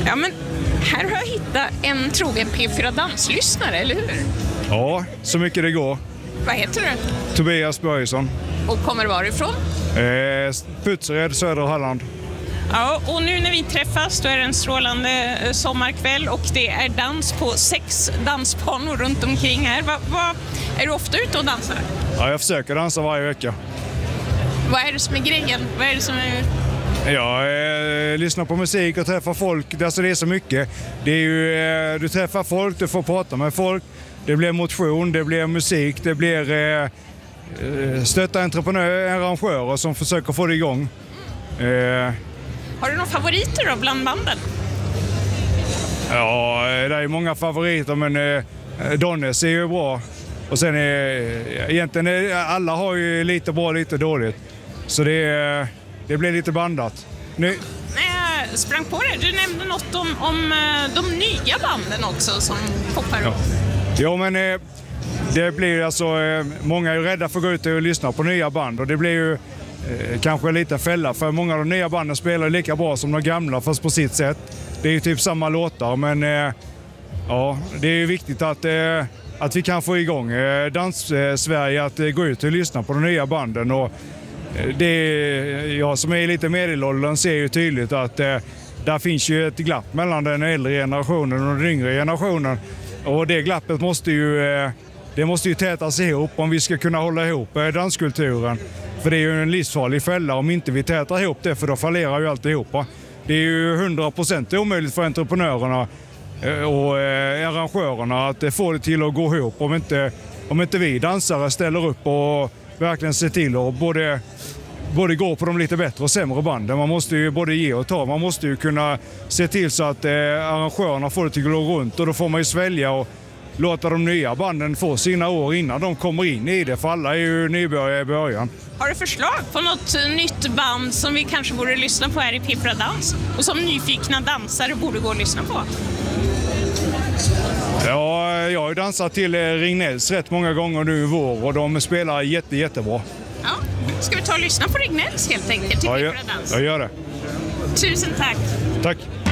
Ja, men här har jag hittat en trogen P4 danslyssnare, eller hur? Ja, så mycket det går. Vad heter du? Tobias Börjesson. Och kommer varifrån? Putsered, södra Halland. Ja, och nu när vi träffas då är det en strålande sommarkväll och det är dans på 6 dansbanor runt omkring här. Är du ofta ute och dansar? Ja, jag försöker dansa varje vecka. Vad är det som är grejen? Vad är det som är... Jag lyssnar på musik och träffar folk. Alltså det är så mycket. Det är ju, du träffar folk, du får prata med folk. Det blir motion, det blir musik, det blir stötta arrangörer som försöker få det igång. Har du några favoriter då bland banden? Ja, det är många favoriter, men Donnes är ju bra. Och sen egentligen alla har ju lite bra, lite dåligt. Så det blir lite bandat. Nu... När jag sprang på det, du nämnde något om de nya banden också som poppar upp. Ja, men det blir alltså, många är rädda för att gå ut och lyssna på nya band. Och det blir ju kanske en liten fälla, för många av de nya banden spelar lika bra som de gamla, fast på sitt sätt. Det är ju typ samma låtar, men ja, det är ju viktigt att vi kan få igång Dans-Sverige att gå ut och lyssna på de nya banden. Och jag som är lite medelåldern ser ju tydligt att där finns ju ett glapp mellan den äldre generationen och den yngre generationen. Och det glappet måste ju tätas ihop om vi ska kunna hålla ihop danskulturen. För det är ju en livsfarlig fälla om inte vi tätar ihop det, för då fallerar ju alltihopa. Det är ju 100% omöjligt för entreprenörerna och arrangörerna att få det till att gå ihop om inte vi dansare ställer upp och verkligen ser till att både gå på de lite bättre och sämre banden. Man måste ju både ge och ta. Man måste ju kunna se till så att arrangörerna får det till att gå runt, och då får man ju svälja och låta de nya banden få sina år innan de kommer in i det, för alla är ju nybörjare i början. Har du förslag på något nytt band som vi kanske borde lyssna på här i P4 Dans och som nyfikna dansare borde gå och lyssna på? Ja, jag har ju dansat till Rignells rätt många gånger nu i vår och de spelar jättebra. Ja, ska vi ta och lyssna på Rignells helt enkelt till P4 Dans? Jag gör det. Tusen tack. Tack.